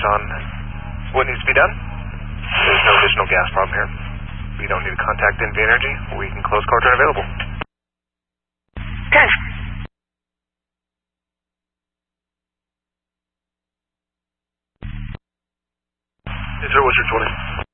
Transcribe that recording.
on what needs to be done. There's no additional gas problem here. We don't need to contact NV Energy. We can close car turn available. 10. Yes, sir. What's your 20?